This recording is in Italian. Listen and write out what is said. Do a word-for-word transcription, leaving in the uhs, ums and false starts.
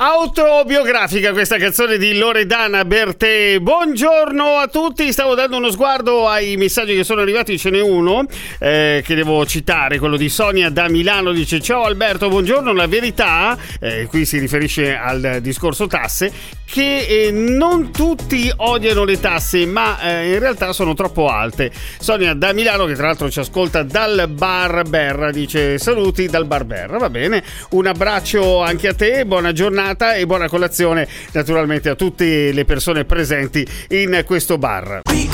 Autobiografica questa canzone di Loredana Bertè. Buongiorno a tutti, stavo dando uno sguardo ai messaggi che sono arrivati, ce n'è uno eh, che devo citare, quello di Sonia da Milano, dice: ciao Alberto, buongiorno, la verità, eh, qui si riferisce al discorso tasse, che eh, non tutti odiano le tasse, ma eh, in realtà sono troppo alte. Sonia da Milano, che tra l'altro ci ascolta dal Bar Berra, dice: saluti dal Bar Berra. Va bene, un abbraccio anche a te, buona giornata e buona colazione naturalmente a tutte le persone presenti in questo bar.